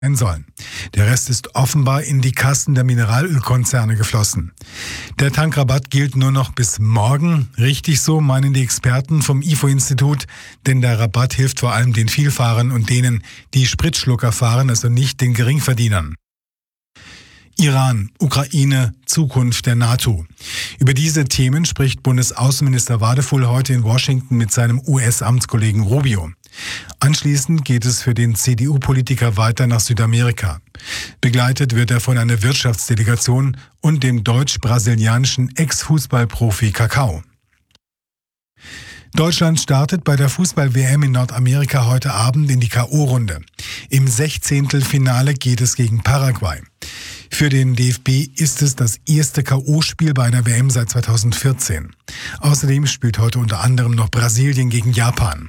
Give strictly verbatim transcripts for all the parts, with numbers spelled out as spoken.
sein sollen. Der Rest ist offenbar in die Kassen der Mineralölkonzerne geflossen. Der Tankrabatt gilt nur noch bis morgen. Richtig so, meinen die Experten vom I F O-Institut, denn der Rabatt hilft vor allem den Vielfahrern und denen, die Spritschlucker fahren, also nicht den Geringverdienern. Iran, Ukraine, Zukunft der NATO. Über diese Themen spricht Bundesaußenminister Wadefuhl heute in Washington mit seinem U S-Amtskollegen Rubio. Anschließend geht es für den C D U-Politiker weiter nach Südamerika. Begleitet wird er von einer Wirtschaftsdelegation und dem deutsch-brasilianischen Ex-Fußballprofi Kakao. Deutschland startet bei der Fußball-W M in Nordamerika heute Abend in die K O-Runde. Im Sechzehntelfinale geht es gegen Paraguay. Für den D F B ist es das erste K O-Spiel bei einer W M seit zweitausendvierzehn. Außerdem spielt heute unter anderem noch Brasilien gegen Japan.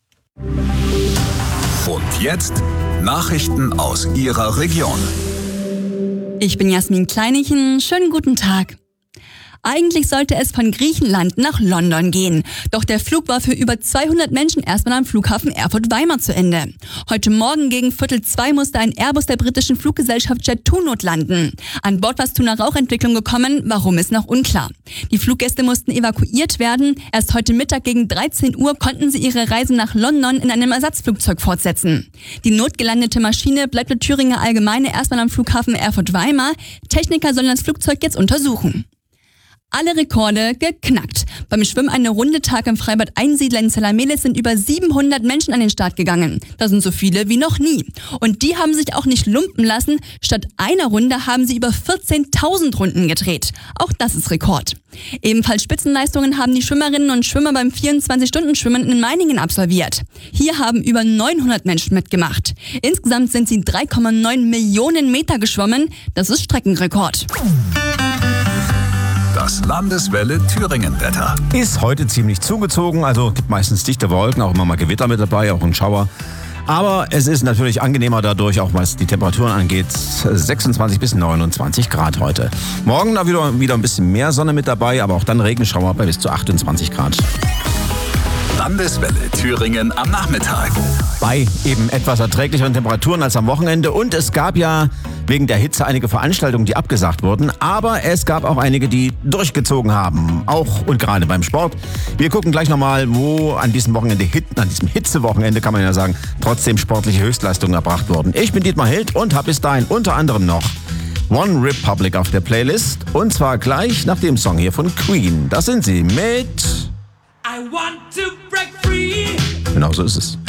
Und jetzt Nachrichten aus Ihrer Region. Ich bin Jasmin Kleinichen. Schönen guten Tag. Eigentlich sollte es von Griechenland nach London gehen. Doch der Flug war für über zweihundert Menschen erstmal am Flughafen Erfurt-Weimar zu Ende. Heute Morgen gegen Viertel zwei musste ein Airbus der britischen Fluggesellschaft Jet-Tunot landen. An Bord war es zu einer Rauchentwicklung gekommen, warum ist noch unklar. Die Fluggäste mussten evakuiert werden. Erst heute Mittag gegen dreizehn Uhr konnten sie ihre Reise nach London in einem Ersatzflugzeug fortsetzen. Die notgelandete Maschine bleibt der Thüringer Allgemeine erstmal am Flughafen Erfurt-Weimar. Techniker sollen das Flugzeug jetzt untersuchen. Alle Rekorde geknackt. Beim Schwimmen eine Runde Tag im Freibad Einsiedler in Zellamelis sind über siebenhundert Menschen an den Start gegangen. Das sind so viele wie noch nie. Und die haben sich auch nicht lumpen lassen. Statt einer Runde haben sie über vierzehntausend Runden gedreht. Auch das ist Rekord. Ebenfalls Spitzenleistungen haben die Schwimmerinnen und Schwimmer beim vierundzwanzig-Stunden-Schwimmen in Meiningen absolviert. Hier haben über neunhundert Menschen mitgemacht. Insgesamt sind sie drei Komma neun Millionen Meter geschwommen. Das ist Streckenrekord. Das Landeswelle Thüringen-Wetter. Ist heute ziemlich zugezogen, also gibt meistens dichte Wolken, auch immer mal Gewitter mit dabei, auch ein Schauer. Aber es ist natürlich angenehmer dadurch, auch was die Temperaturen angeht, sechsundzwanzig bis neunundzwanzig Grad heute. Morgen da wieder, wieder ein bisschen mehr Sonne mit dabei, aber auch dann Regenschauer bei bis zu achtundzwanzig Grad. Landeswelle Thüringen am Nachmittag. Bei eben etwas erträglicheren Temperaturen als am Wochenende. Und es gab ja wegen der Hitze einige Veranstaltungen, die abgesagt wurden. Aber es gab auch einige, die durchgezogen haben. Auch und gerade beim Sport. Wir gucken gleich nochmal, wo an diesem Wochenende, an diesem Hitzewochenende, kann man ja sagen, trotzdem sportliche Höchstleistungen erbracht wurden. Ich bin Dietmar Hild und habe bis dahin unter anderem noch One Republic auf der Playlist. Und zwar gleich nach dem Song hier von Queen. Das sind sie mit... I want to break free. Genau so ist es.